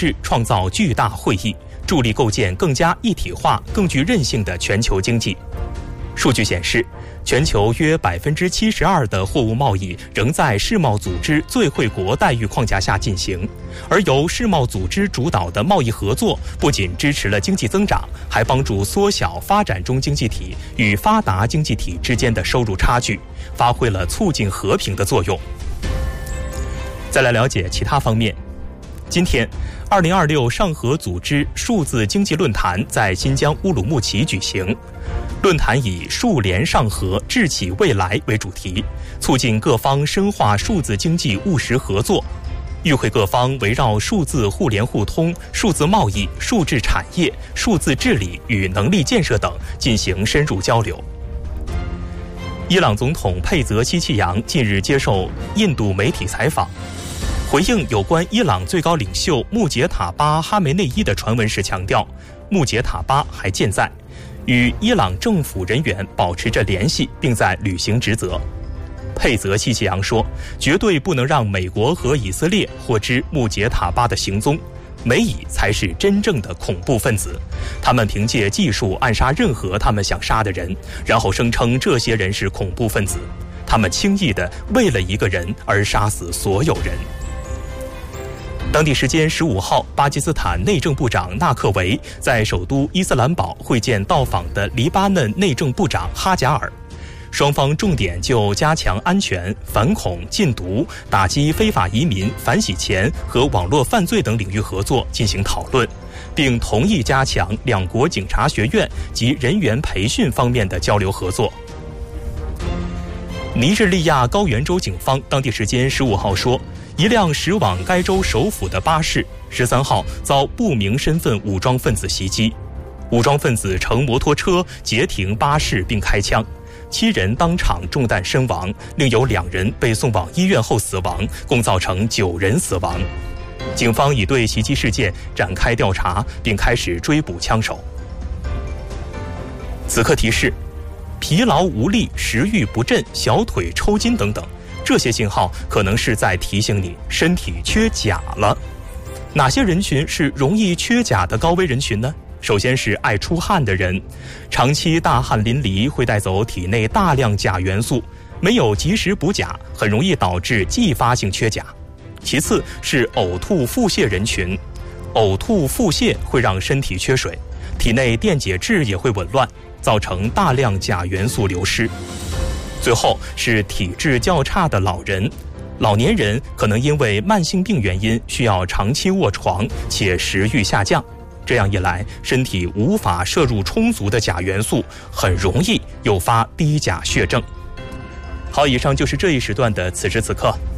制创造巨大惠益，助力构建更加一体化、更具韧性的全球经济。数据显示，全球约72%的货物贸易仍在世贸组织最惠国待遇框架下进行，而由世贸组织主导的贸易合作不仅支持了经济增长，还帮助缩小发展中经济体与发达经济体之间的收入差距，发挥了促进和平的作用。再来了解其他方面。今天，2026上合组织数字经济论坛在新疆乌鲁木齐举行。论坛以"数联上合，智启未来"为主题，促进各方深化数字经济务实合作，与会各方围绕数字互联互通、数字贸易、数字产业、数字治理与能力建设等进行深入交流。伊朗总统佩泽西契扬近日接受印度媒体采访，回应有关伊朗最高领袖穆杰塔巴·哈梅内伊的传闻时强调，穆杰塔巴还健在，与伊朗政府人员保持着联系，并在履行职责。佩泽西契扬说，绝对不能让美国和以色列获知穆杰塔巴的行踪，美以才是真正的恐怖分子，他们凭借技术暗杀任何他们想杀的人，然后声称这些人是恐怖分子，他们轻易地为了一个人而杀死所有人。当地时间15号，巴基斯坦内政部长纳克维在首都伊斯兰堡会见到访的黎巴嫩内政部长哈贾尔，双方重点就加强安全、反恐、禁毒、打击非法移民、反洗钱和网络犯罪等领域合作进行讨论，并同意加强两国警察学院及人员培训方面的交流合作。尼日利亚高原州警方当地时间15号说，一辆驶往该州首府的巴士13号遭不明身份武装分子袭击，武装分子乘摩托车截停巴士并开枪，7人当场中弹身亡，另有2人被送往医院后死亡，共造成9人死亡。警方已对袭击事件展开调查，并开始追捕枪手。此刻提示：疲劳无力、食欲不振、小腿抽筋等等，这些信号可能是在提醒你身体缺钾了。哪些人群是容易缺钾的高危人群呢？首先是爱出汗的人，长期大汗淋漓会带走体内大量钾元素，没有及时补钾，很容易导致继发性缺钾。其次是呕吐腹泻人群，呕吐腹泻会让身体缺水，体内电解质也会紊乱，造成大量钾元素流失。最后是体质较差的老人，老年人可能因为慢性病原因需要长期卧床，且食欲下降，这样一来，身体无法摄入充足的钾元素，很容易诱发低钾血症。好，以上就是这一时段的此时此刻，